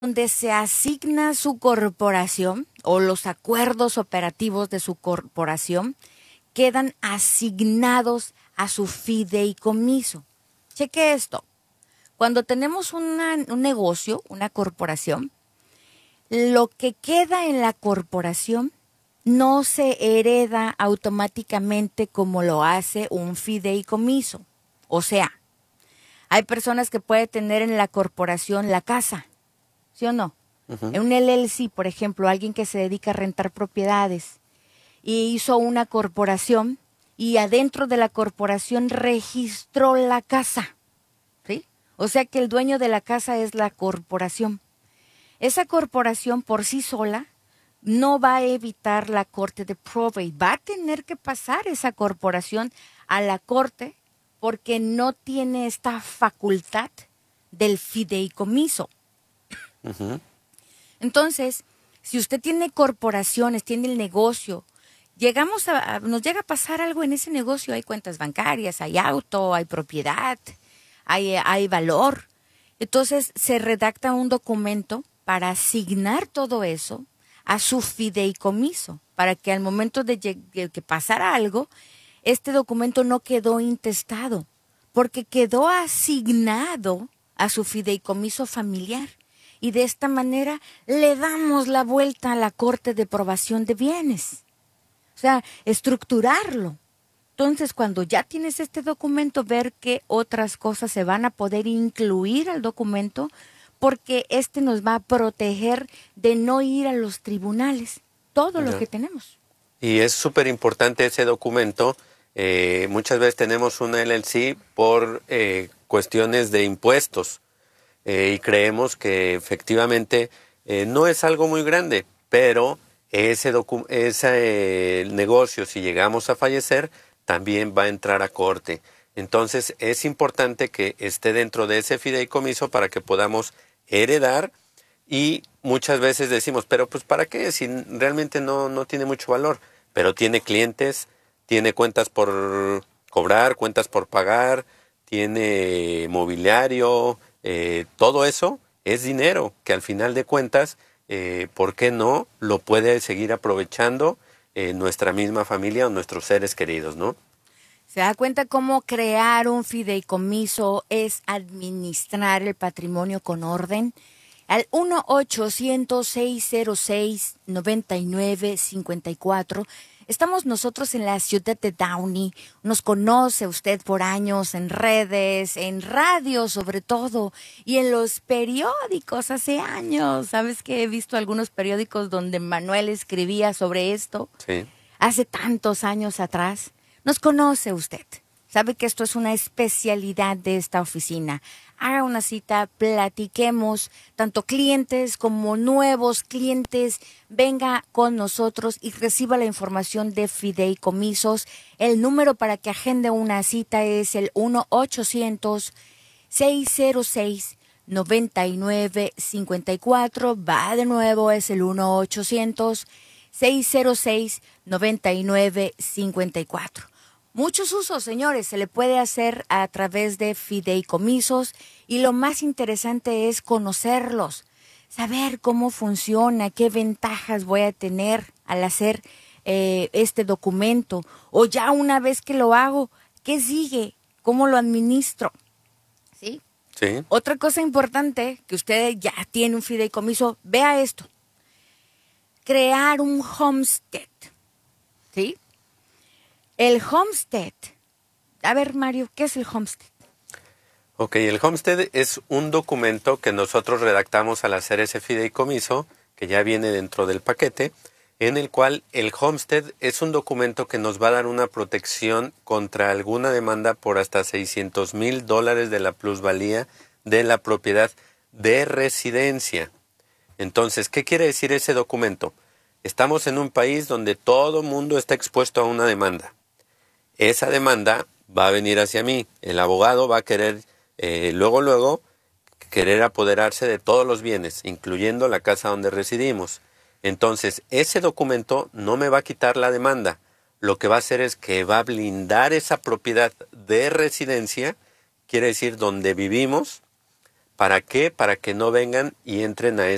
donde se asigna su corporación o los acuerdos operativos de su corporación quedan asignados a su fideicomiso. Cheque esto. Cuando tenemos un negocio, una corporación, lo que queda en la corporación no se hereda automáticamente como lo hace un fideicomiso. O sea, hay personas que pueden tener en la corporación la casa, ¿sí o no? En un LLC, por ejemplo, alguien que se dedica a rentar propiedades y hizo una corporación y adentro de la corporación registró la casa, ¿sí? O sea que el dueño de la casa es la corporación. Esa corporación por sí sola no va a evitar la corte de probate. Va a tener que pasar esa corporación a la corte porque no tiene esta facultad del fideicomiso. Entonces, si usted tiene corporaciones, tiene el negocio, nos llega a pasar algo en ese negocio, hay cuentas bancarias, hay auto, hay propiedad, hay valor. Entonces, se redacta un documento para asignar todo eso a su fideicomiso, para que al momento de que pasara algo, este documento no quedó intestado, porque quedó asignado a su fideicomiso familiar. Y de esta manera le damos la vuelta a la corte de probación de bienes. O sea, estructurarlo. Entonces, cuando ya tienes este documento, ver qué otras cosas se van a poder incluir al documento, porque este nos va a proteger de no ir a los tribunales, todo lo que tenemos. Y es súper importante ese documento. Muchas veces tenemos un LLC por cuestiones de impuestos y creemos que efectivamente no es algo muy grande, pero ese negocio, si llegamos a fallecer, también va a entrar a corte. Entonces es importante que esté dentro de ese fideicomiso para que podamos heredar. Y muchas veces decimos, pero pues ¿para qué? Si realmente no tiene mucho valor. Pero tiene clientes, tiene cuentas por cobrar, cuentas por pagar, tiene mobiliario, todo eso es dinero que al final de cuentas, ¿por qué no lo puede seguir aprovechando nuestra misma familia o nuestros seres queridos, ¿no? ¿Se da cuenta cómo crear un fideicomiso es administrar el patrimonio con orden? Al 1-800-606-9954. Estamos nosotros en la ciudad de Downey. Nos conoce usted por años en redes, en radio sobre todo, y en los periódicos hace años. ¿Sabes que he visto algunos periódicos donde Manuel escribía sobre esto? Sí. Hace tantos años atrás. Nos conoce usted. Sabe que esto es una especialidad de esta oficina. Haga una cita, platiquemos, tanto clientes como nuevos clientes. Venga con nosotros y reciba la información de fideicomisos. El número para que agende una cita es el 1-800-606-9954. Va de nuevo, es el 1-800-606-9954. Muchos usos, señores, se le puede hacer a través de fideicomisos y lo más interesante es conocerlos, saber cómo funciona, qué ventajas voy a tener al hacer este documento o ya una vez que lo hago, ¿qué sigue? ¿Cómo lo administro? ¿Sí? Sí. Otra cosa importante que usted ya tiene un fideicomiso, vea esto, crear un homestead, ¿sí? El homestead. A ver, Mario, ¿qué es el homestead? Ok, el homestead es un documento que nosotros redactamos al hacer ese fideicomiso, que ya viene dentro del paquete, en el cual el homestead es un documento que nos va a dar una protección contra alguna demanda por hasta $600,000 de la plusvalía de la propiedad de residencia. Entonces, ¿qué quiere decir ese documento? Estamos en un país donde todo mundo está expuesto a una demanda. Esa demanda va a venir hacia mí. El abogado va a querer, luego, querer apoderarse de todos los bienes, incluyendo la casa donde residimos. Entonces, ese documento no me va a quitar la demanda. Lo que va a hacer es que va a blindar esa propiedad de residencia, quiere decir donde vivimos. ¿Para qué? Para que no vengan y entren a